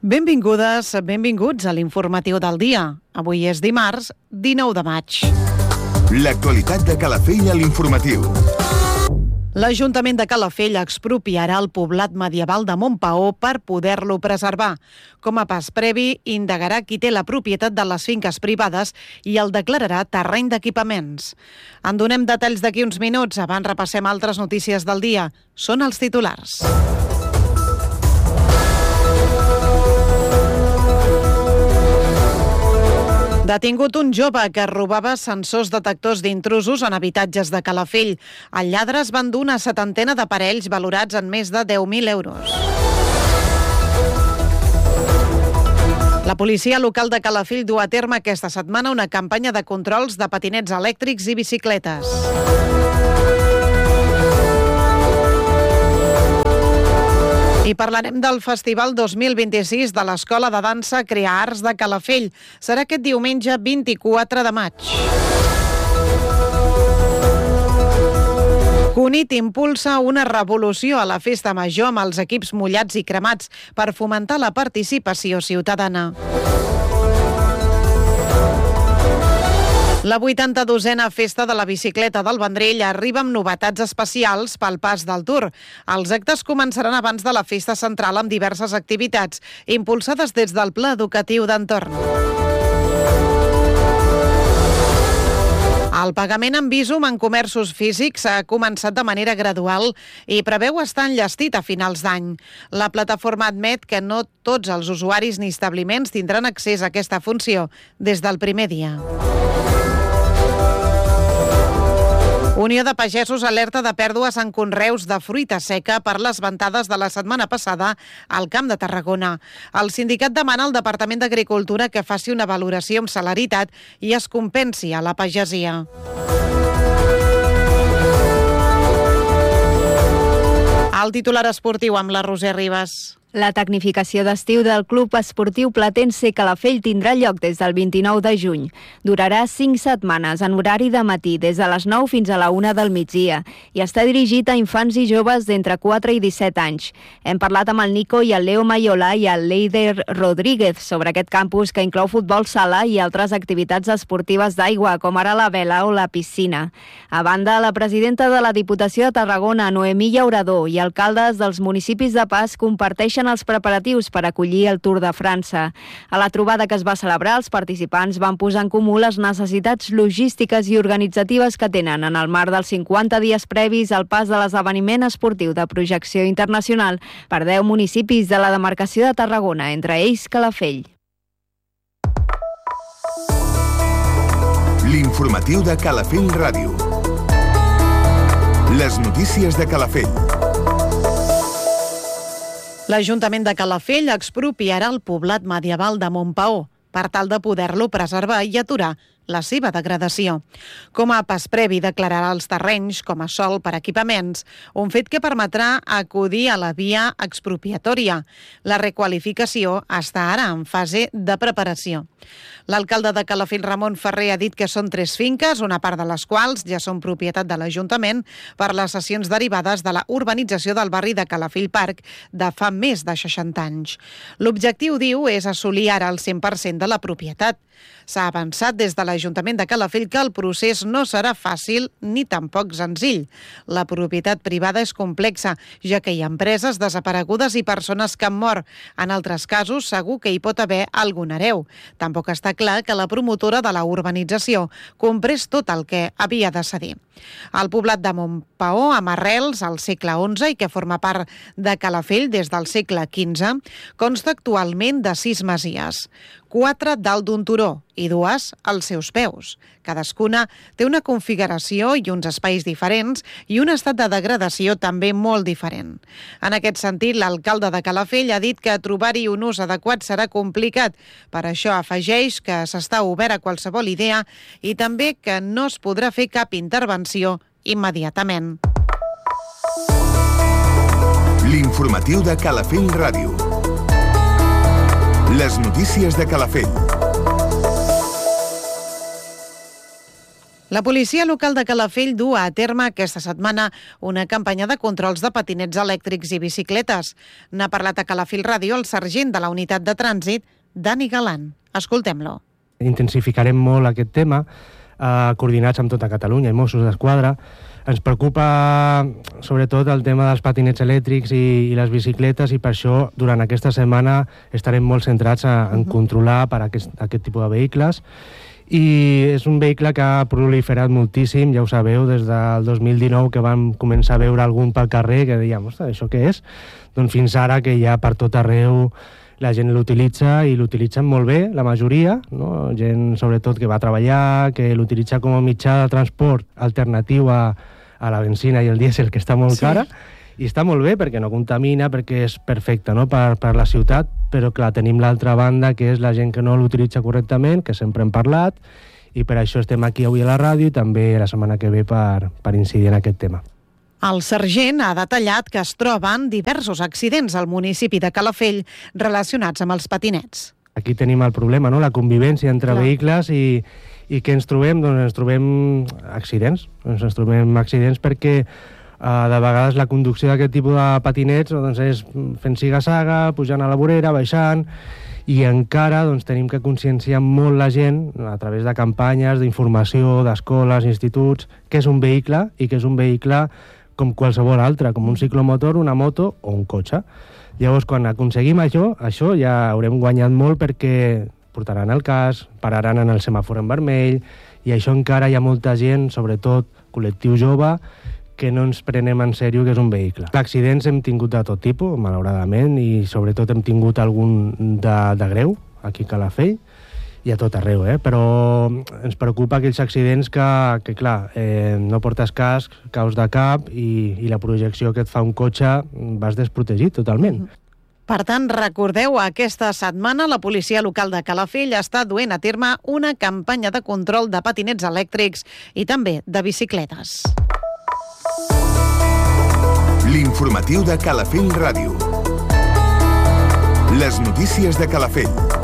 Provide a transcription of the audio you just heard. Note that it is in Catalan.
Benvingudes, benvinguts a l'informatiu del dia. Avui és dimarts, 19 de maig. L'actualitat de Calafell a l'informatiu. L'Ajuntament de Calafell expropiarà el poblat medieval de Montpaó per poder-lo preservar. Com a pas previ, indagarà qui té la propietat de les finques privades i el declararà terreny d'equipaments. En donem detalls d'aquí uns minuts. Abans repassem altres notícies del dia. Són els titulars. Detingut un jove que robava sensors detectors d'intrusos en habitatges de Calafell. Els lladres van dur una 70 d'aparells valorats en més de 10.000 euros. La policia local de Calafell du a terme aquesta setmana una campanya de controls de patinets elèctrics i bicicletes. I parlarem del Festival 2026 de l'Escola de Dansa Crear Arts de Calafell. Serà aquest diumenge 24 de maig. Cunit impulsa una revolució a la festa major amb els equips mullats i cremats per fomentar la participació ciutadana. La 82a Festa de la Bicicleta del Vendrell arriba amb novetats especials pel pas del Tour. Els actes començaran abans de la festa central amb diverses activitats impulsades des del Pla Educatiu d'Entorn. El pagament en Bizum en comerços físics ha començat de manera gradual i preveu estar enllestit a finals d'any. La plataforma admet que no tots els usuaris ni establiments tindran accés a aquesta funció des del primer dia. Unió de Pagesos alerta de pèrdues en conreus de fruita seca per les ventades de la setmana passada al Camp de Tarragona. El sindicat demana al Departament d'Agricultura que faci una valoració amb celeritat i es compensi a la pagesia. El titular esportiu amb la Roser Ribas. La tecnificació d'estiu del Club Esportiu Platense Calafell tindrà lloc des del 29 de juny. Durarà 5 setmanes en horari de matí, des de les 9 fins a la 1 del migdia, i està dirigit a infants i joves d'entre 4 i 17 anys. Hem parlat amb el Nico i el Leo Mayola i el Leider Rodríguez sobre aquest campus que inclou futbol sala i altres activitats esportives d'aigua, com ara la vela o la piscina. A banda, la presidenta de la Diputació de Tarragona, Noemí Llaurador, i alcaldes dels municipis de Pas comparteixen els preparatius per acollir el Tour de França. A la trobada que es va celebrar, els participants van posar en comú les necessitats logístiques i organitzatives que tenen en el marc dels 50 dies previs al pas de l'esdeveniment esportiu de projecció internacional per 10 municipis de la demarcació de Tarragona, entre ells Calafell. L'informatiu de Calafell Ràdio. Les notícies de Calafell. L'Ajuntament de Calafell expropiarà el poblat medieval de Montpaó per tal de poder-lo preservar i aturar la seva degradació. Com a pas previ declararà els terrenys com a sòl per equipaments, un fet que permetrà acudir a la via expropiatòria. La requalificació està ara en fase de preparació. L'alcalde de Calafell, Ramon Ferrer, ha dit que són 3 finques, una part de les quals ja són propietat de l'Ajuntament per les cessions derivades de la urbanització del barri de Calafell Parc de fa més de 60 anys. L'objectiu, diu, és assolir ara el 100% de la propietat. S'ha avançat des de l'Ajuntament de Calafell que el procés no serà fàcil ni tampoc senzill. La propietat privada és complexa, ja que hi ha empreses desaparegudes i persones que han mort. En altres casos, segur que hi pot haver algun hereu. Tampoc està clar que la promotora de la urbanització comprés tot el que havia de cedir. El poblat de Montpaó, amb arrels al segle XI i que forma part de Calafell des del segle XV, consta actualment de 6 masies, 4 dalt d'un turó i 2 als seus peus. Cadascuna té una configuració i uns espais diferents i un estat de degradació també molt diferent. En aquest sentit, l'alcalde de Calafell ha dit que trobar-hi un ús adequat serà complicat. Per això afegeix que s'està obert a qualsevol idea i també que no es podrà fer cap intervenció immediatament. L'informatiu de Calafell Ràdio. Les notícies de Calafell. La policia local de Calafell du a terme aquesta setmana una campanya de controls de patinets elèctrics i bicicletes. N'ha parlat a Calafell Ràdio el sergent de la unitat de trànsit, Dani Galant. Escoltem-lo. Intensificarem molt aquest tema, coordinats amb tota Catalunya i Mossos d'Esquadra. Ens preocupa sobretot el tema dels patinets elèctrics i les bicicletes, i per això durant aquesta setmana estarem molt centrats en controlar per aquest tipus de vehicles. I és un vehicle que ha proliferat moltíssim, ja ho sabeu, des del 2019 que vam començar a veure algun pel carrer que dèiem, ostres, això què és? Doncs fins ara que ja per tot arreu la gent l'utilitza, i l'utilitzen molt bé, la majoria, no? Gent sobretot que va a treballar, que l'utilitza com a mitjà de transport alternatiu a la benzina i el dièsel, que està molt cara, i està molt bé perquè no contamina, perquè és perfecte, no? per la ciutat, però clar, tenim l'altra banda, que és la gent que no l'utilitza correctament, que sempre hem parlat, i per això estem aquí avui a la ràdio i també la setmana que ve per incidir en aquest tema. El sergent ha detallat que es troben diversos accidents al municipi de Calafell relacionats amb els patinets. Aquí tenim el problema, no? La convivència entre vehicles i què ens trobem? Doncs ens trobem accidents. Ens trobem accidents perquè de vegades la conducció d'aquest tipus de patinets doncs, és fent siga-saga, pujant a la vorera, baixant, i encara doncs, tenim que conscienciar molt la gent a través de campanyes, d'informació, d'escoles, instituts, que és un vehicle i que és un vehicle com qualsevol altre, com un ciclomotor, una moto o un cotxe. Llavors, quan aconseguim això ja haurem guanyat molt, perquè portaran el casc, pararan en el semàfor en vermell, i això encara hi ha molta gent, sobretot col·lectiu jove, que no ens prenem en sèrio que és un vehicle. Accidents hem tingut de tot tipus, malauradament, i sobretot hem tingut algun de greu, aquí a Calafell, i a tot arreu, però ens preocupa aquells accidents que clar, no portes casc, caus de cap, i la projecció que et fa un cotxe vas desprotegit totalment. Per tant, recordeu, aquesta setmana la policia local de Calafell està duent a terme una campanya de control de patinets elèctrics i també de bicicletes. L'informatiu de Calafell Ràdio. Les notícies de Calafell.